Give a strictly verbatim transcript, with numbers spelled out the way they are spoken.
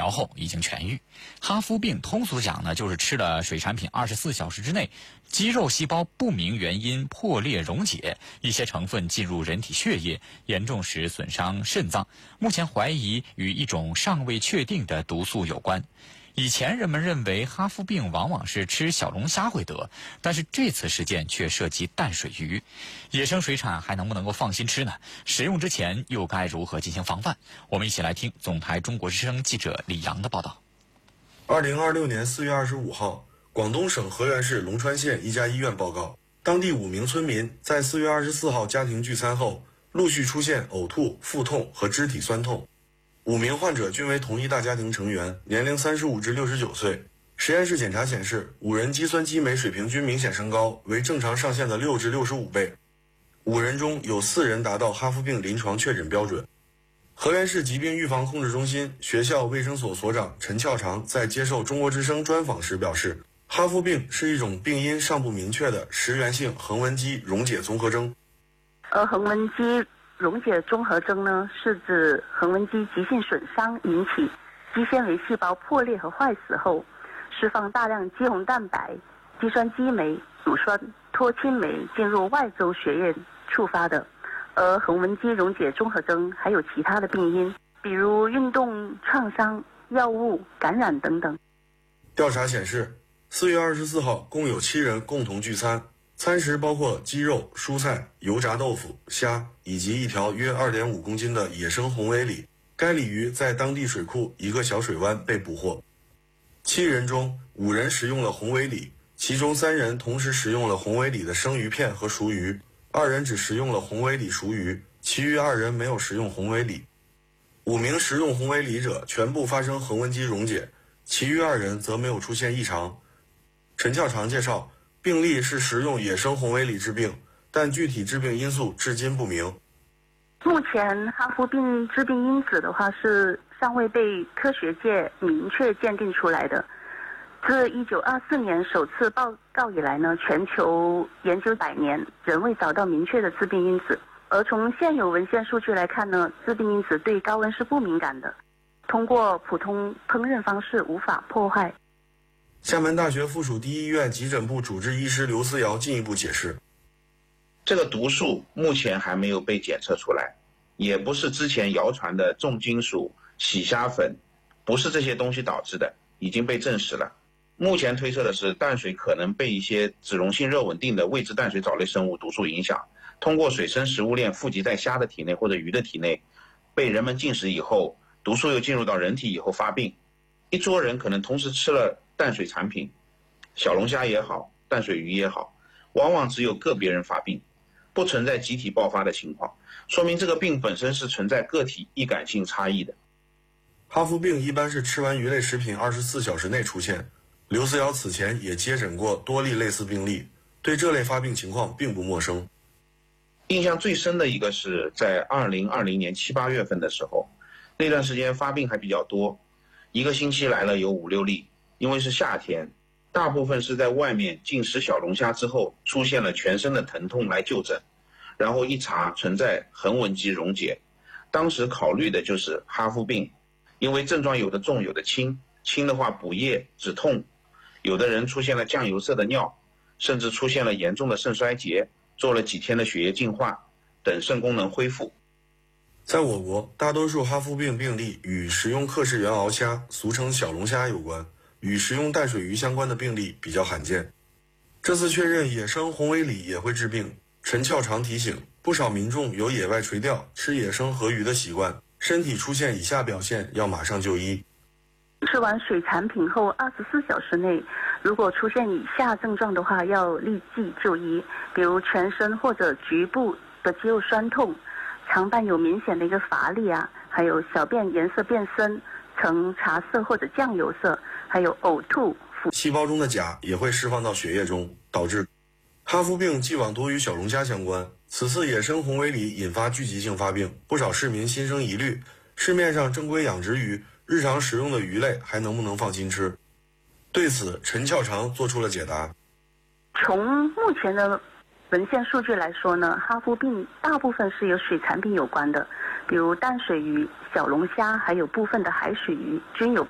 疗后已经痊愈。哈夫病通俗讲呢，就是吃了水产品二十四小时之内，肌肉细胞不明原因破裂溶解，一些成分进入人体血液，严重时损伤肾脏。目前怀疑与一种尚未确定的毒素有关。以前人们认为哈夫病往往是吃小龙虾会得，但是这次事件却涉及淡水鱼。野生水产还能不能够放心吃呢？食用之前又该如何进行防范？我们一起来听总台中国之声记者李阳的报道。 二零二六年四月二十五号，广东省河源市龙川县一家医院报告，当地五名村民在四月二十四号家庭聚餐后，陆续出现呕吐、腹痛和肢体酸痛。五名患者均为同一大家庭成员，年龄三十五至六十九岁。实验室检查显示，五人肌酸激酶水平均明显升高，为正常上限的六至六十五倍。五人中有四人达到哈夫病临床确诊标准。河源市疾病预防控制中心学校卫生所所长陈翘长在接受中国之声专访时表示，哈夫病是一种病因尚不明确的食源性横纹肌溶解综合征。 而横纹肌溶解综合征呢，是指横纹肌急性损伤引起肌纤维细胞破裂和坏死后，释放大量肌红蛋白、肌酸激酶、乳酸脱氢酶进入外周血液触发的。而横纹肌溶解综合征还有其他的病因，比如运动创伤、药物感染等等。 调查显示，四月二十四号共有七人共同聚餐，餐食包括鸡肉、蔬菜、油炸豆腐、虾以及一条约 二点五公斤的野生红尾鲤。该鲤鱼在当地水库一个小水湾被捕获。七人中，五人食用了红尾鲤，其中三人同时食用了红尾鲤的生鱼片和熟鱼，二人只食用了红尾鲤熟鱼，其余二人没有食用红尾鲤。五名食用红尾鲤者全部发生横纹肌溶解，其余二人则没有出现异常。陈翘长介绍，病例是食用野生红尾鲤致病，但具体致病因素至今不明。 目前哈夫病致病因子的话是尚未被科学界明确鉴定出来的。自一九二四年首次报告以来呢，全球研究百年仍未找到明确的致病因子。而从现有文献数据来看呢，致病因子对高温是不敏感的，通过普通烹饪方式无法破坏。 厦门大学附属第一医院急诊部主治医师刘思瑶进一步解释， 这个毒素目前还没有被检测出来，也不是之前谣传的重金属、洗虾粉，不是这些东西导致的，已经被证实了。目前推测的是，淡水可能被一些脂溶性热稳定的未知淡水藻类生物毒素影响，通过水生食物链富集在虾的体内或者鱼的体内，被人们进食以后，毒素又进入到人体以后发病。一桌人可能同时吃了淡水产品，小龙虾也好，淡水鱼也好，往往只有个别人发病，不存在集体爆发的情况，说明这个病本身是存在个体易感性差异的。 哈夫病一般是吃完鱼类食品二十四小时内出现。刘思瑶此前也接诊过多例类似病例，对这类发病情况并不陌生。 印象最深的一个是在二零二零年七八月份的时候，那段时间发病还比较多，一个星期来了有五六例，因为是夏天，大部分是在外面进食小龙虾之后出现了全身的疼痛来就诊，然后一查存在横纹肌溶解，当时考虑的就是哈夫病，因为症状有的重有的轻，轻的话补液止痛，有的人出现了酱油色的尿，甚至出现了严重的肾衰竭，做了几天的血液净化，等肾功能恢复。 在我国，大多数哈夫病病例与食用克氏原螯虾，俗称小龙虾有关，与食用淡水鱼相关的病例比较罕见。这次确认野生红尾鲤也会致病，陈翘长提醒，不少民众有野外垂钓、吃野生河鱼的习惯，身体出现以下表现要马上就医。 吃完水产品后二十四小时内，如果出现以下症状的话，要立即就医，比如全身或者局部的肌肉酸痛，常伴有明显的一个乏力啊，还有小便颜色变深，呈茶色或者酱油色，还有呕吐。 细胞中的钾也会释放到血液中，导致哈夫病既往多与小龙虾相关。此次野生红尾鲤引发聚集性发病，不少市民心生疑虑，市面上正规养殖鱼、日常食用的鱼类还能不能放心吃？对此，陈翘长做出了解答。 从目前的文献数据来说呢，哈夫病大部分是由水产品有关的，比如淡水鱼、小龙虾，还有部分的海水鱼均有